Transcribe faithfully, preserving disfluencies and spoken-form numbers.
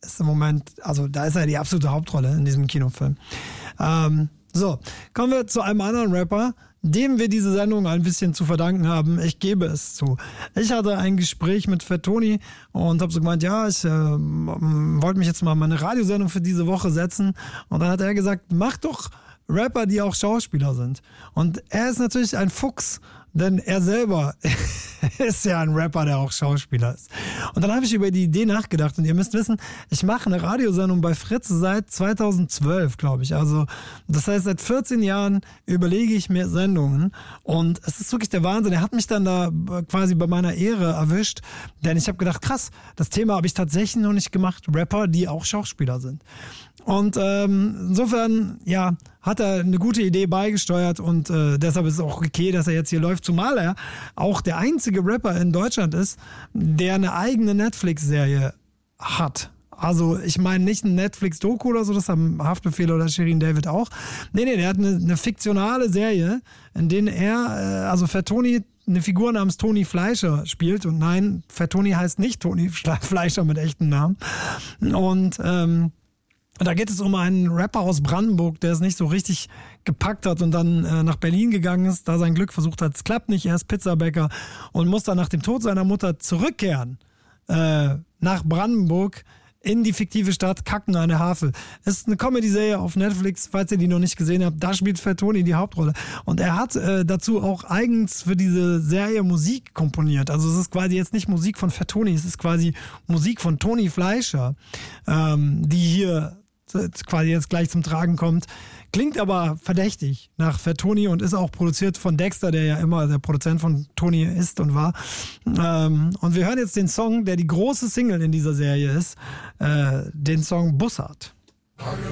ist im Moment, also da ist er die absolute Hauptrolle in diesem Kinofilm. Ähm, so, kommen wir zu einem anderen Rapper, dem wir diese Sendung ein bisschen zu verdanken haben. Ich gebe es zu. Ich hatte ein Gespräch mit Fat Tony und habe so gemeint, ja, ich äh, wollte mich jetzt mal meine Radiosendung für diese Woche setzen. Und dann hat er gesagt, mach doch Rapper, die auch Schauspieler sind. Und er ist natürlich ein Fuchs, denn er selber ist ja ein Rapper, der auch Schauspieler ist. Und dann habe ich über die Idee nachgedacht und ihr müsst wissen, ich mache eine Radiosendung bei Fritz seit zweitausendzwölf, glaube ich. Also das heißt, seit vierzehn Jahren überlege ich mir Sendungen und es ist wirklich der Wahnsinn. Er hat mich dann da quasi bei meiner Ehre erwischt, denn ich habe gedacht, krass, das Thema habe ich tatsächlich noch nicht gemacht. Rapper, die auch Schauspieler sind. Und ähm, insofern, ja, hat er eine gute Idee beigesteuert und äh, deshalb ist es auch okay, dass er jetzt hier läuft, zumal er auch der einzige Rapper in Deutschland ist, der eine eigene Netflix-Serie hat. Also ich meine nicht ein Netflix-Doku oder so, das haben Haftbefehl oder Shirin David auch. Nee, nee, der hat eine, eine fiktionale Serie, in der er, äh, also Fat Tony, eine Figur namens Toni Fleischer spielt. Und nein, Fat Tony heißt nicht Toni Fleischer mit echten Namen. Und ähm, da geht es um einen Rapper aus Brandenburg, der es nicht so richtig gepackt hat und dann äh, nach Berlin gegangen ist, da sein Glück versucht hat. Es klappt nicht, er ist Pizzabäcker und muss dann nach dem Tod seiner Mutter zurückkehren äh, nach Brandenburg in die fiktive Stadt Kacken an der Havel. Es ist eine Comedy-Serie auf Netflix, falls ihr die noch nicht gesehen habt. Da spielt Fat Tony die Hauptrolle. Und er hat äh, dazu auch eigens für diese Serie Musik komponiert. Also es ist quasi jetzt nicht Musik von Fat Tony, es ist quasi Musik von Toni Fleischer, ähm, die hier quasi jetzt gleich zum Tragen kommt. Klingt aber verdächtig nach Fat Tony und ist auch produziert von Dexter, der ja immer der Produzent von Tony ist und war. Ähm, und wir hören jetzt den Song, der die große Single in dieser Serie ist, äh, den Song Bussard.